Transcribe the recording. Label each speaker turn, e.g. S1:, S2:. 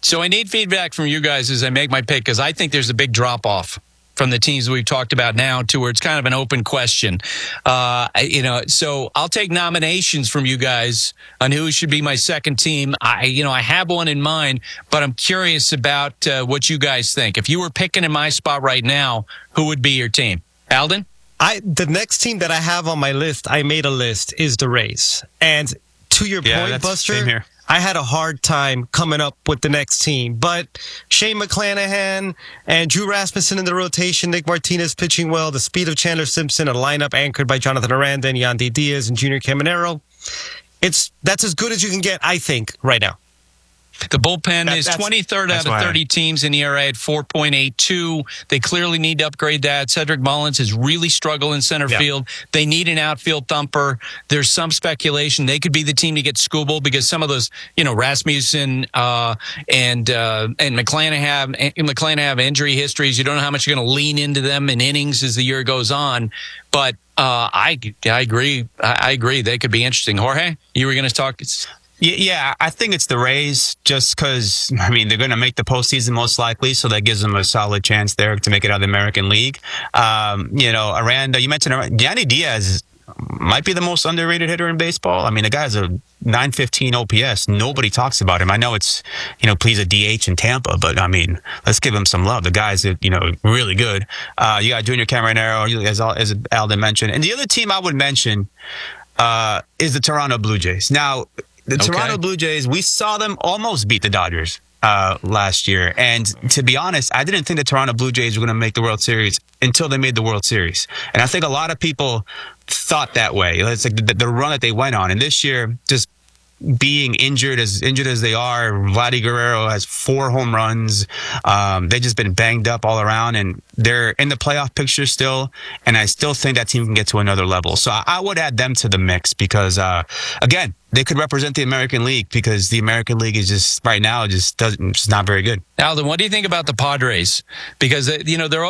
S1: So I need feedback from you guys as I make my pick, because I think there's a big drop-off from the teams we've talked about now to where it's kind of an open question. So I'll take nominations from you guys on who should be my second team. I have one in mind, but I'm curious about what you guys think. If you were picking in my spot right now, who would be your team? Alden?
S2: The next team that I have on my list, I made a list, is the Rays. And to your point, Buster,
S3: same here.
S2: I had a hard time coming up with the next team. But Shane McClanahan and Drew Rasmussen in the rotation, Nick Martinez pitching well, the speed of Chandler Simpson, a lineup anchored by Jonathan Aranda and Yandy Diaz and Junior Caminero. That's as good as you can get, I think, right now.
S1: The bullpen is 23rd out of 30 teams in ERA at 4.82. They clearly need to upgrade that. Cedric Mullins has really struggled in center field. They need an outfield thumper. There's some speculation they could be the team to get Skubal, because some of those, Rasmussen and McClanahan have injury histories. You don't know how much you're going to lean into them in innings as the year goes on. But I agree. I agree. They could be interesting. Jorge, you were going to talk.
S3: Yeah, I think it's the Rays, just because, they're going to make the postseason most likely, so that gives them a solid chance there to make it out of the American League. Aranda, you mentioned Yandy Diaz might be the most underrated hitter in baseball. The guy's a 915 OPS. Nobody talks about him. I know it's, please a DH in Tampa, but let's give him some love. The guy's, really good. You got Junior Caminero, as Alden mentioned. And the other team I would mention is the Toronto Blue Jays. Now, the Toronto Blue Jays, we saw them almost beat the Dodgers last year. And to be honest, I didn't think the Toronto Blue Jays were going to make the World Series until they made the World Series. And I think a lot of people thought that way. It's like the run that they went on. And this year, just being injured as they are, Vladdy Guerrero has 4 home runs. They've just been banged up all around, and they're in the playoff picture still. And I still think that team can get to another level. So I would add them to the mix because, again, they could represent the American League, because the American League is just right now just not very good.
S1: Alden, what do you think about the Padres? Because they're